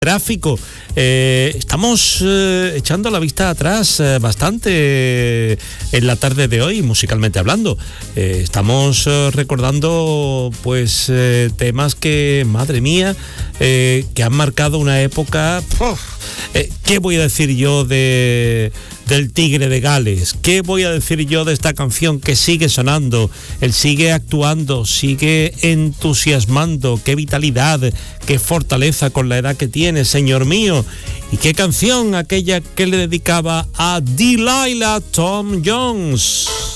gráfico. Estamos echando la vista atrás bastante en la tarde de hoy, musicalmente hablando. Estamos recordando pues temas que, madre mía, que han marcado una época. ¿Qué voy a decir yo del Tigre de Gales? ¿Qué voy a decir yo de esta canción que sigue sonando? Él sigue actuando, sigue entusiasmando. Qué vitalidad, qué fortaleza con la edad que tiene, señor mío. Y qué canción aquella que le dedicaba a Delilah Tom Jones.